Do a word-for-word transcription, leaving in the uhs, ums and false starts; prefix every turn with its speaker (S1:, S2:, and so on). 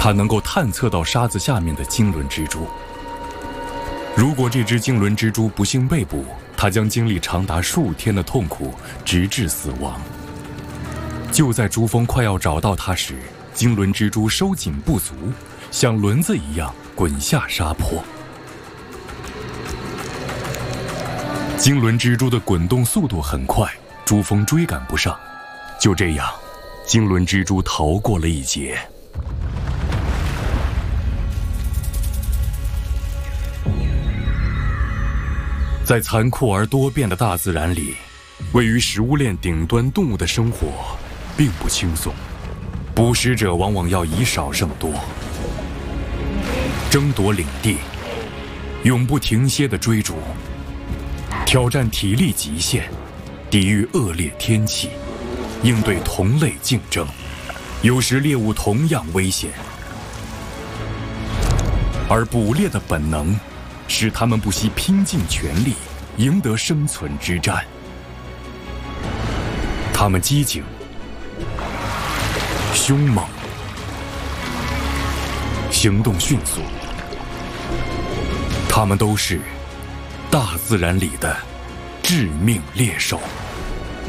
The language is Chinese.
S1: 它能够探测到沙子下面的鲸轮蜘蛛。如果这只鲸轮蜘蛛不幸被捕，它将经历长达数天的痛苦，直至死亡。就在珠峰快要找到它时，鲸轮蜘蛛收紧不足，像轮子一样滚下沙坡。鲸轮蜘蛛的滚动速度很快，珠峰追赶不上。就这样，鲸轮蜘蛛逃过了一劫。在残酷而多变的大自然里，位于食物链顶端动物的生活并不轻松，捕食者往往要以少胜多，争夺领地，永不停歇的追逐，挑战体力极限，抵御恶劣天气，应对同类竞争，有时猎物同样危险。而捕猎的本能使他们不惜拼尽全力赢得生存之战。他们机警、凶猛，行动迅速。他们都是大自然里的致命猎手。